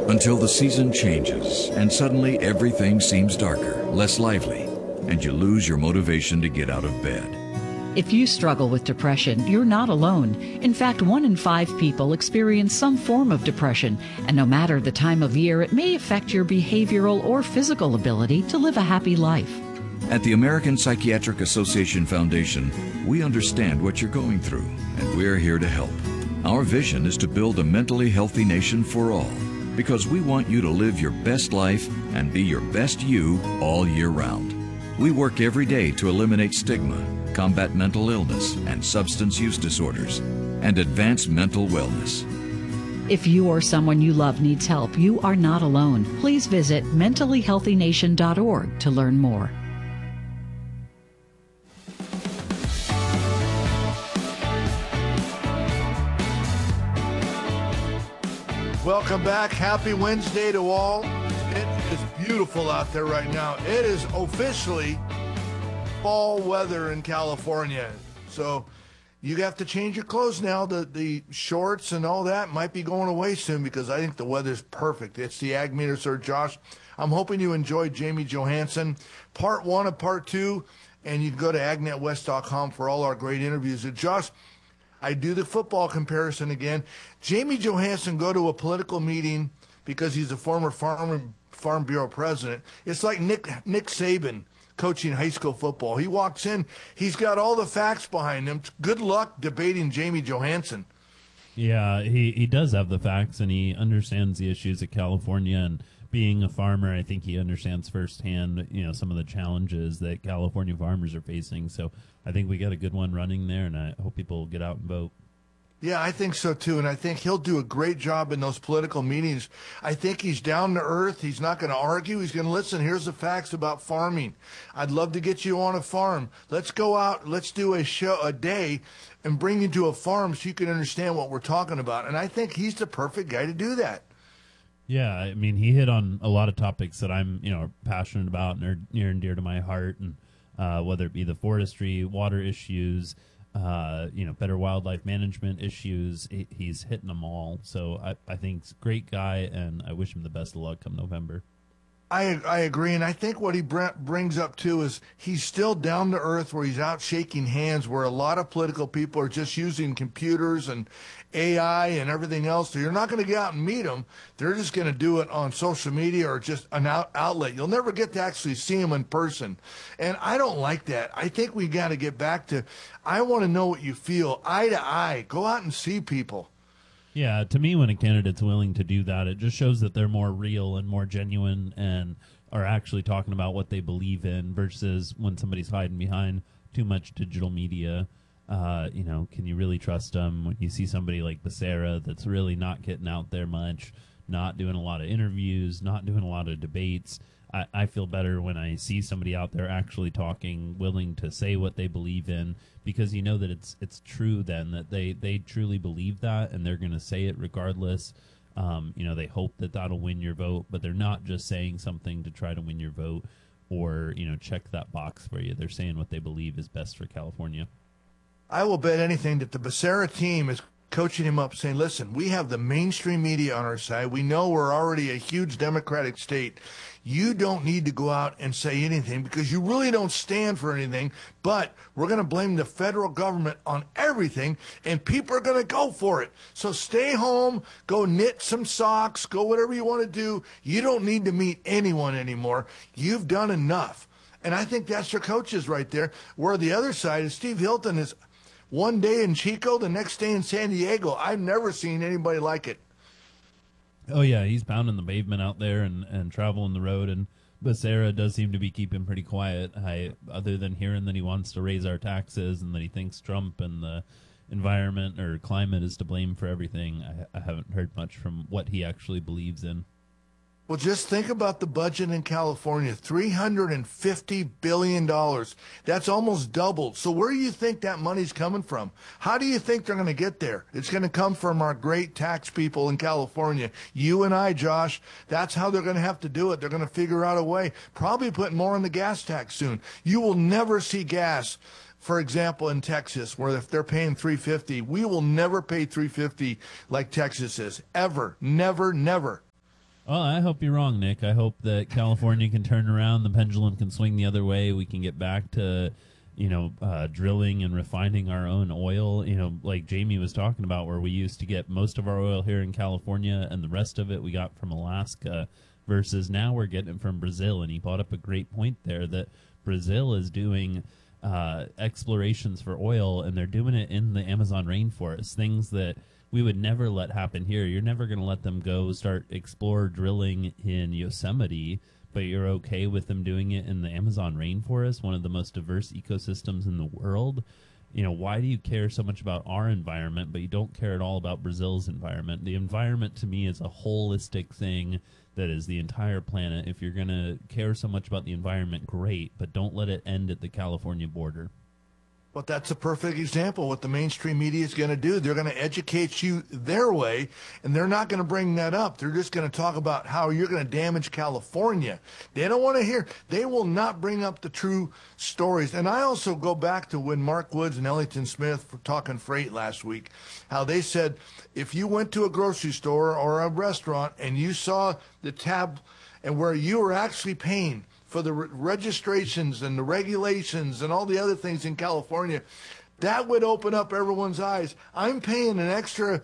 Until the season changes and suddenly everything seems darker, less lively, and you lose your motivation to get out of bed. If you struggle with depression, you're not alone. In fact, 1 in 5 people experience some form of depression, and no matter the time of year, it may affect your behavioral or physical ability to live a happy life. At the American Psychiatric Association Foundation, we understand what you're going through, and we're here to help. Our vision is to build a mentally healthy nation for all, because we want you to live your best life and be your best you all year round. We work every day to eliminate stigma, combat mental illness and substance use disorders, and advance mental wellness. If you or someone you love needs help, you are not alone. Please visit mentallyhealthynation.org to learn more. Welcome back. Happy Wednesday to all. It is beautiful out there right now. It is officially fall weather in California. So you have to change your clothes now. The shorts and all that might be going away soon because I think the weather's perfect. It's the Ag Meter, Sir Josh. I'm hoping you enjoyed Jamie Johansson. Part 1 of Part 2, and you can go to agnetwest.com for all our great interviews. And Josh, I do the football comparison again. Jamie Johansson go to a political meeting because he's a former Farm Bureau president. It's like Nick Saban coaching high school football. He walks in, he's got all the facts behind him. Good luck debating Jamie Johansson. Yeah, he does have the facts, and he understands the issues of California. And being a farmer, I think he understands firsthand, some of the challenges that California farmers are facing. So I think we got a good one running there, and I hope people get out and vote. Yeah, I think so, too, and I think he'll do a great job in those political meetings. I think he's down to earth. He's not going to argue. He's going to listen. Here's the facts about farming. I'd love to get you on a farm. Let's go out. Let's do a day and bring you to a farm so you can understand what we're talking about. And I think he's the perfect guy to do that. Yeah, I mean, he hit on a lot of topics that I'm, passionate about and are near and dear to my heart, and whether it be the forestry, water issues, better wildlife management issues. He's hitting them all. So I think he's a great guy, and I wish him the best of luck come November. I agree, and I think what he brings up, too, is he's still down to earth where he's out shaking hands, where a lot of political people are just using computers and AI and everything else. So you're not going to get out and meet them. They're just going to do it on social media or just an outlet. You'll never get to actually see them in person. And I don't like that. I think we got to get back to, I want to know what you feel, eye to eye. Go out and see people. Yeah, to me, when a candidate's willing to do that, it just shows that they're more real and more genuine and are actually talking about what they believe in versus when somebody's hiding behind too much digital media. Can you really trust them when you see somebody like Becerra that's really not getting out there much, not doing a lot of interviews, not doing a lot of debates? I feel better when I see somebody out there actually talking, willing to say what they believe in, because you know that it's true then, that they truly believe that, and they're going to say it regardless. They hope that that'll win your vote, but they're not just saying something to try to win your vote or, check that box for you. They're saying what they believe is best for California. I will bet anything that the Becerra team is coaching him up, saying, listen, we have the mainstream media on our side. We know we're already a huge Democratic state. You don't need to go out and say anything because you really don't stand for anything, but we're going to blame the federal government on everything, and people are going to go for it. So stay home, go knit some socks, go whatever you want to do. You don't need to meet anyone anymore. You've done enough. And I think that's your coaches right there, where the other side is Steve Hilton is one day in Chico, the next day in San Diego. I've never seen anybody like it. Oh, yeah, he's pounding the pavement out there and traveling the road, and Becerra does seem to be keeping pretty quiet, other than hearing that he wants to raise our taxes and that he thinks Trump and the environment or climate is to blame for everything. I haven't heard much from what he actually believes in. Well, just think about the budget in California, $350 billion. That's almost doubled. So where do you think that money's coming from? How do you think they're going to get there? It's going to come from our great tax people in California. You and I, Josh, that's how they're going to have to do it. They're going to figure out a way, probably put more in the gas tax soon. You will never see gas, for example, in Texas, where if they're paying $350, we will never pay $350 like Texas is. Ever. Never, never. Well, I hope you're wrong, Nick. I hope that California can turn around, the pendulum can swing the other way, we can get back to, drilling and refining our own oil, like Jamie was talking about, where we used to get most of our oil here in California and the rest of it we got from Alaska, versus now we're getting it from Brazil. And he brought up a great point there that Brazil is doing explorations for oil, and they're doing it in the Amazon rainforest, things that we would never let happen here. You're never going to let them go start explore drilling in Yosemite, but you're okay with them doing it in the Amazon rainforest, one of the most diverse ecosystems in the world. Why do you care so much about our environment, but you don't care at all about Brazil's environment? The environment to me is a holistic thing that is the entire planet. If you're going to care so much about the environment, great, but don't let it end at the California border. But that's a perfect example of what the mainstream media is going to do. They're going to educate you their way, and they're not going to bring that up. They're just going to talk about how you're going to damage California. They don't want to hear. They will not bring up the true stories. And I also go back to when Mark Woods and Ellington Smith were talking freight last week, how they said if you went to a grocery store or a restaurant and you saw the tab and where you were actually paying for the registrations and the regulations and all the other things in California, that would open up everyone's eyes. I'm paying an extra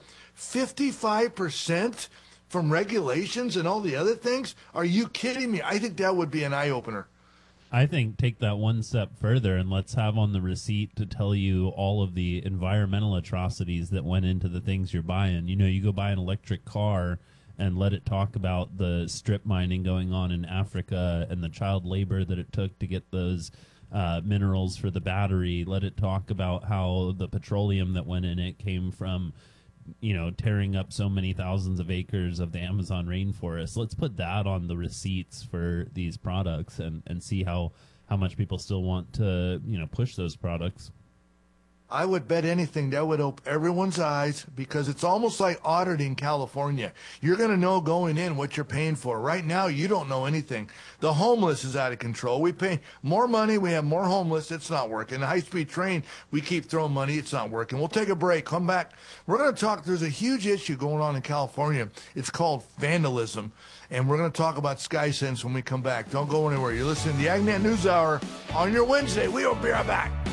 55% from regulations and all the other things. Are you kidding me? I think that would be an eye-opener. I think take that one step further and let's have on the receipt to tell you all of the environmental atrocities that went into the things you're buying. You go buy an electric car and let it talk about the strip mining going on in Africa and the child labor that it took to get those minerals for the battery. Let it talk about how the petroleum that went in it came from, tearing up so many thousands of acres of the Amazon rainforest. Let's put that on the receipts for these products and see how much people still want to, push those products. I would bet anything that would open everyone's eyes, because it's almost like auditing California. You're going to know going in what you're paying for. Right now, you don't know anything. The homeless is out of control. We pay more money. We have more homeless. It's not working. The high-speed train, we keep throwing money. It's not working. We'll take a break. Come back. We're going to talk. There's a huge issue going on in California. It's called vandalism. And we're going to talk about SkySense when we come back. Don't go anywhere. You're listening to the AgNet News Hour on your Wednesday. We will be right back.